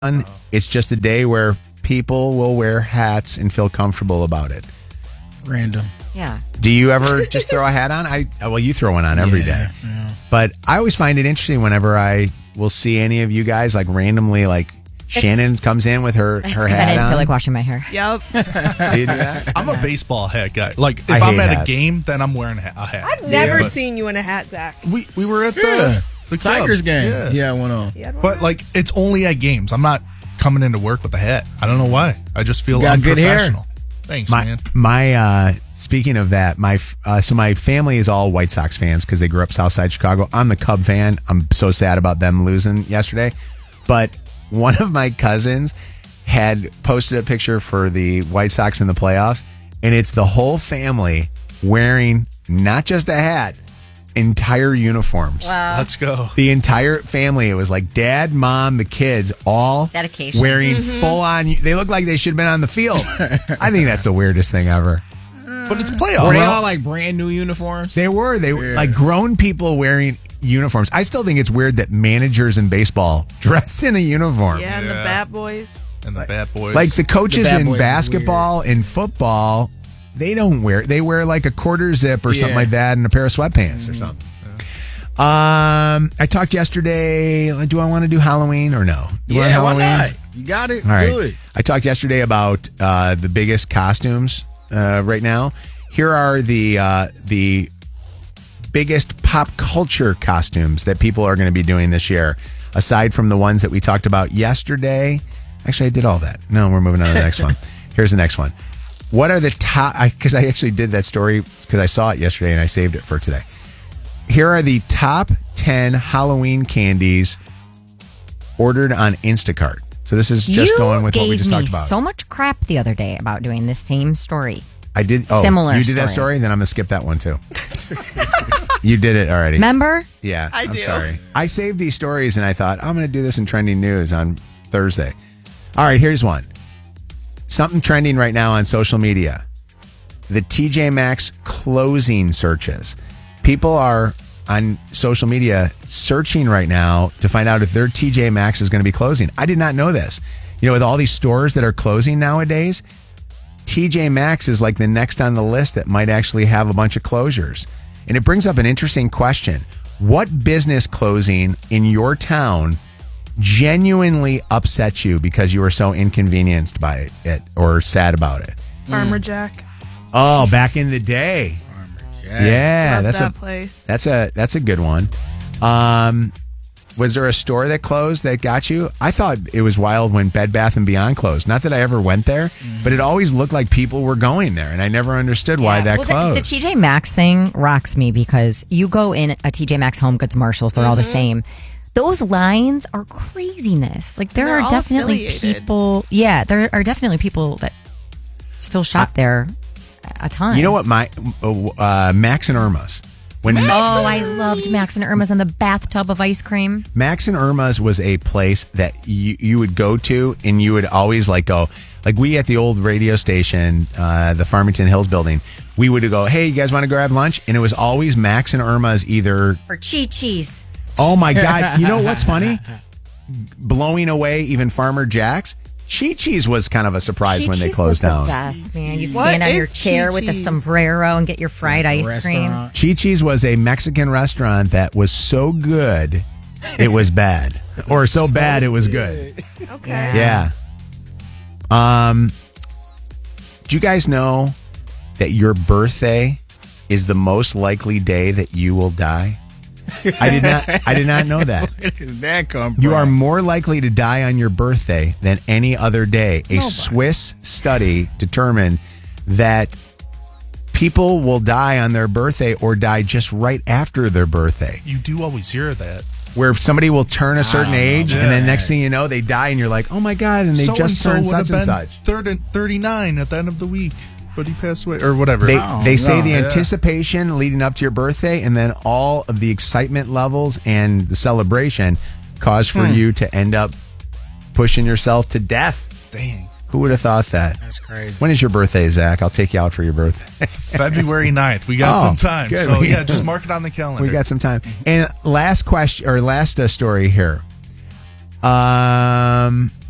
It's just a day where people will wear hats and feel comfortable about it. Random. Yeah. Do you ever just throw a hat on? Well, you throw one on every day. Yeah. But I always find it interesting whenever I will see any of you guys like randomly, like Shannon comes in with her That's hat because I didn't on. feel like washing my hair. Yep. Do you do that? I'm a baseball hat guy. Like, if I I'm hate at hats. a game, then I'm wearing a hat. I've never But seen you in a hat, Zach. We were at Yeah. the club. Tigers game. Yeah. Yeah, I went on. You had one But, on? like, it's only at games. I'm not coming into work with a hat. I don't know why. I just feel You got good hair. unprofessional. Thanks, man. My speaking of that, my family is all White Sox fans because they grew up Southside Chicago. I'm the Cub fan. I'm so sad about them losing yesterday. But one of my cousins had posted a picture for the White Sox in the playoffs, and it's the whole family wearing not just a hat, entire uniforms. Wow. Let's go. The entire family. It was like dad, mom, the kids, all Dedication. wearing full on. They look like they should have been on the field. I think that's the weirdest thing ever. But it's playoffs. Were they all like brand new uniforms? They were like grown people wearing uniforms. I still think it's weird that managers in baseball dress in a uniform. Yeah, and the Bat Boys. And the bad boys. Like the coaches The bad in boys is basketball and football, they don't wear. They wear like a quarter zip or something Yeah. like that, and a pair of sweatpants or something. I talked yesterday. Do I want to do Halloween or no? Do you want Yeah, why Halloween? not? You got it. All right. Do it. I talked yesterday about the biggest costumes right now. Here are the biggest pop culture costumes that people are going to be doing this year, aside from the ones that we talked about yesterday. Actually, I did all that. No, we're moving on to the next one. Here's the next one. What are the top? Because I actually did that story because I saw it yesterday and I saved it for today. Here are the top 10 Halloween candies ordered on Instacart. So this is just going with what we just talked about. You gave me so much crap the other day about doing the same story. I did. Oh, Similar you did that story? Then I'm going to skip that one too. You did it already. Remember? Yeah, I'm do. sorry. I saved these stories and I thought, I'm going to do this in trending news on Thursday. All right, here's one. Something trending right now on social media. The TJ Maxx closing searches. People are on social media searching right now to find out if their TJ Maxx is going to be closing. I did not know this. You know, with all these stores that are closing nowadays, TJ Maxx is like the next on the list that might actually have a bunch of closures. And it brings up an interesting question. What business closing in your town genuinely upsets you because you were so inconvenienced by it or sad about it? Farmer Jack. Oh, back in the day. Yeah, Love that's that a place. that's a good one. Was there a store that closed that got you? I thought it was wild when Bed Bath & Beyond closed. Not that I ever went there, but it always looked like people were going there, and I never understood why that closed. The TJ Maxx thing rocks me because you go in a TJ Maxx, Home Goods, Marshalls, they're all the same. Those lines are craziness. Like there They're are all definitely affiliated. people. Yeah, there are definitely people that still shop there a ton. You know what? Max and Irma's. When I loved Max and Irma's and the bathtub of ice cream. Max and Irma's was a place that you would go to and you would always go, like we at the old radio station, the Farmington Hills building, we would go, hey, you guys want to grab lunch? And it was always Max and Irma's either. Or Chi-Chi's. Oh my God. You know what's funny? Blowing away even Farmer Jack's. Chi-Chi's was kind of a surprise when they Chi-Chi's closed was down. the best, man. You'd What stand on your is chair with a Chi-Chi's? sombrero and get your fried ice cream. Restaurant. Chi-Chi's was a Mexican restaurant that was so good, it was bad. Or so bad, it was good. Okay. Yeah. Do you guys know that your birthday is the most likely day that you will die? I did not know that. Where did that come from? You are more likely to die on your birthday than any other day. A Swiss study determined that people will die on their birthday or die just right after their birthday. You do always hear that. Where somebody will turn a certain age, and then Yeah. next thing you know, they die, and you're like, oh my God, and they just So-and-so turned would have such and been such. 39 at the end of the week, but he passed away, or whatever. They say the Yeah. anticipation leading up to your birthday and then all of the excitement levels and the celebration cause for you to end up pushing yourself to death. Dang. Who would have thought that? That's crazy. When is your birthday, Zach? I'll take you out for your birthday. February 9th. We got Oh, some time. good. So, yeah, just mark it on the calendar. We got some time. And last question or last story here.